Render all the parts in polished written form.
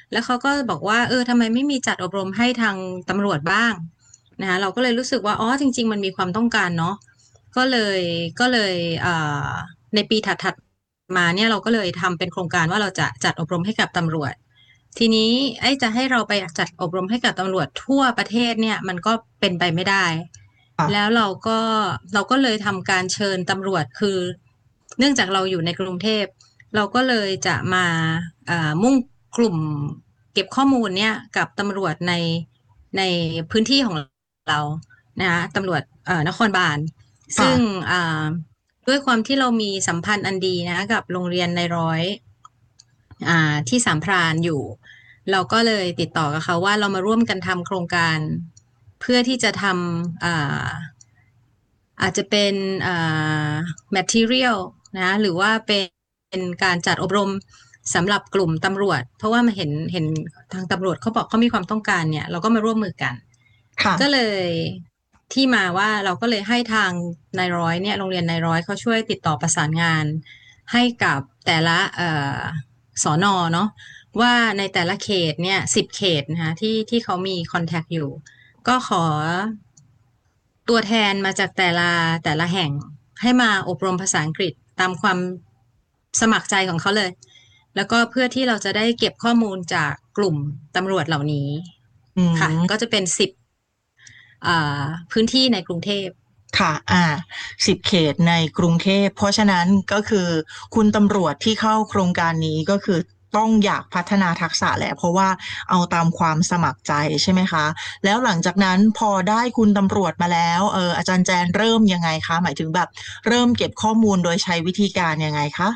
แล้วเขาก็บอกว่าทำไมไม่มีจัดอบรมให้ทางตำรวจบ้างนะคะเราก็เลยรู้สึกว่าอ๋อจริงๆมันมีความต้องการเนาะก็เลยก็เลยเอ่อในปีถัดๆมาเนี่ยเราก็เลยทำเป็นโครงการว่าเราจะจัดอบรมให้กับตำรวจทีนี้ไอ้จะให้เราไปจัดอบรมให้กับตำรวจทั่วประเทศเนี่ยมันก็เป็นไปไม่ได้แล้วค่ะเราก็เลยทำการเชิญตำรวจคือเนื่องจากเราอยู่ในกรุงเทพ เราก็เลยจะมามุ่งกลุ่มเก็บข้อมูลเนี่ยกับตำรวจในพื้นที่ของเรานะคะตำรวจนครบาลซึ่งค่ะอ่าด้วยความที่เรามีสัมพันธ์อันดีนะกับโรงเรียนในร้อยที่สามพรานอยู่เราก็เลยติดต่อกับเขาว่าเรามาร่วมกันทำโครงการเพื่อที่จะทำอาจจะเป็นmaterial นะหรือว่าเป็นการจัดอบรมสำหรับกลุ่มตำรวจเพราะว่ามาเห็นทางตำรวจเขาบอกเขามีความต้องการเนี่ยเราก็มาร่วมมือกันก็เลค่ะยที่มาว่าเราก็เลยให้ทางนายร้อยเนี่ยโรงเรียนนายร้อยเขาช่วยติดต่อประสานงานให้กับแต่ละสอนอเนาะว่าในแต่ละเขตเนี่ย10 เขตนะคะที่เขามีคอนแทคอยู่ ก็ขอตัวแทนมาจากแต่ละแห่งให้มาอบรมภาษาอังกฤษตามความสมัครใจของเขาเลย แล้วก็เพื่อที่เราจะได้เก็บข้อมูลจากกลุ่มตำรวจเหล่านี้อืค่ะก็มจะเป็น10พื้นที่ในกรุงเทพค่ะ10 เขตในกรุงเทพเพราะฉะนั้นก็คือคุณตำรวจที่เข้าโครงการนี้ก็คือต้องอยากพัฒนาทักษะแหละเพราะว่าเอาตามความสมัครใจใช่ไหมคะแล้วหลังจากนั้นพอได้คุณตำรวจมาแล้วอาจารย์แจนเริ่มยังไงคะหมายถึงแบบเริ่มเก็บข้อมูลโดยใช้วิธีการยังไงคะ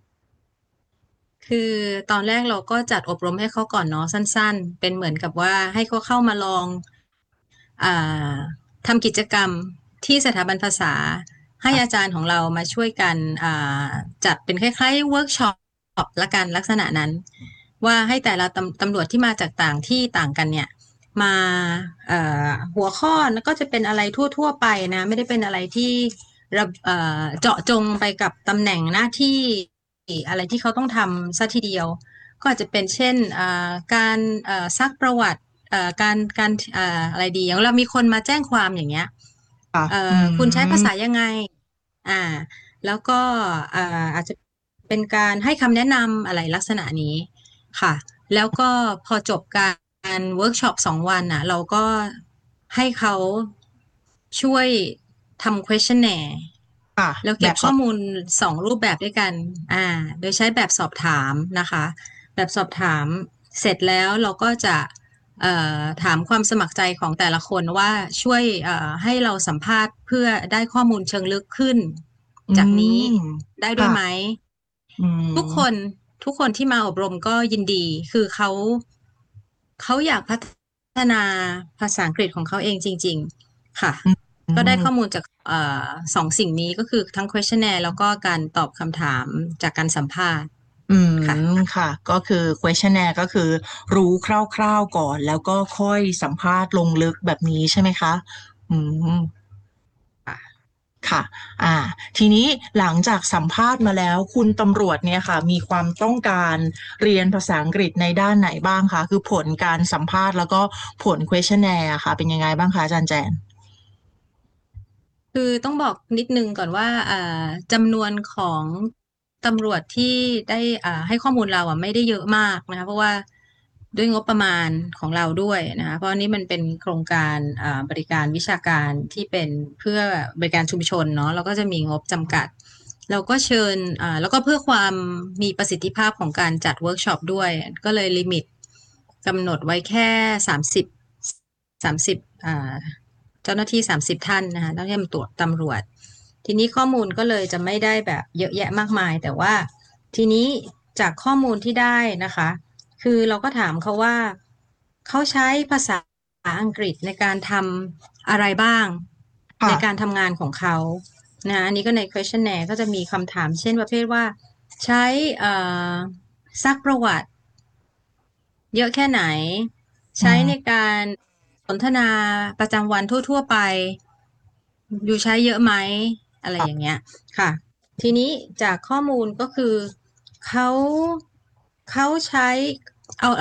คือตอนแรกเราก็จัดอบรมให้เขาก่อนเนาะสั้นๆเป็นเหมือนกับว่าให้เขาเข้ามาลอง อ่าทำกิจกรรมที่สถาบันภาษาให้อาจารย์ของเรามาช่วยกันจัดเป็นคล้ายๆเวิร์กช็อปละกันลักษณะนั้นว่าให้แต่ละตำรวจที่มาจากต่างที่ต่างกันเนี่ยมาหัวข้อก็จะเป็นอะไรทั่วๆไปนะไม่ได้เป็นอะไรที่เจาะจงไปกับตำแหน่งหน้าที่อะไรที่เขาต้องทำซะทีเดียวก็อาจจะเป็นเช่นการซักประวัติ การอะไรดีอย่างเรามีคนมาแจ้งความอย่างเงี้ยค่ะอืคุณใช้ภาษามยังไงอ่าแล้วก็อาจจะเป็นการให้คำแนะนำอะไรลักษณะนี้ค่ะแล้วก็พอจบการเวิร์กช็อป2 วันอ่ะเราก็ให้เขาช่วยทำ questionnaire ค่ะแล้วเก็บแบบสอบข้อมูล2 รูปแบบด้วยกันโดยใช้แบบสอบถามนะคะแบบสอบถามเสร็จแล้วเราก็จะถามความสมัครใจของแต่ละคนว่าช่วยให้เราสัมภาษณ์เพื่อได้ข้อมูลเชิงลึกขึ้นอืจากนี้มได้ด้วยไหมค่ะอืทุกคนมทุกคนที่มาอบรมก็ยินดีคือเขาอยากพัฒนาภาษาอังกฤษของเขาเองจริงๆค่ะอืก็ได้ข้อมมูลจาก2 สิ่งนี้ก็คือทั้ง questionnaire แล้วก็การตอบคำถามจากการสัมภาษณ์อืค่ะมค่ะก็คือ questionnaire ก็คือรู้คร่าวๆก่อนแล้วก็ค่อยสัมภาษณ์ลงลึกแบบนี้ใช่ไหมคะอืมค่ะอ่าทีนี้หลังจากสัมภาษณ์มาแล้วคุณตำรวจเนี่ยค่ะมีความต้องการเรียนภาษาอังกฤษในด้านไหนบ้างคะคือผลการสัมภาษณ์แล้วก็ผล questionnaire อะค่ะเป็นยังไงบ้างคะอาจารย์แจนคือต้องบอกนิดนึงก่อนว่าจำนวนของตำรวจที่ได้ให้ข้อมูลเราไม่ได้เยอะมากนะคะเพราะว่าด้วยงบประมาณของเราด้วยนะคะเพราะอันนี้มันเป็นโครงการบริการวิชาการที่เป็นเพื่อบริการชุมชนเนาะเราก็จะมีงบจำกัดเราก็เชิญแล้วก็เพื่อความมีประสิทธิภาพของการจัดเวิร์กช็อปด้วยก็เลยลิมิตกำหนดไว้แค่30เจ้าหน้าที่30 ท่านนะคะต้องเรียกตำรวจทีนี้ข้อมูลก็เลยจะไม่ได้แบบเยอะแยะมากมายแต่ว่าทีนี้จากข้อมูลที่ได้นะคะคือเราก็ถามเขาว่าเขาใช้ภาษาอังกฤษในการทำอะไรบ้างในการค่ะทำงานของเขานะอันนี้ก็ใน questionnaire ก็จะมีคำถามเช่นประเภทว่าใช้เอ่อซักประวัติ เยอะแค่ไหนอืใช้ในมการสนทนาประจำวันทั่วๆไปอยู่ใช้เยอะไหมอะไรอย่างค่ะเงี้ยค่ะทีนี้จากข้อมูลก็คือเขาเขาใช้เอา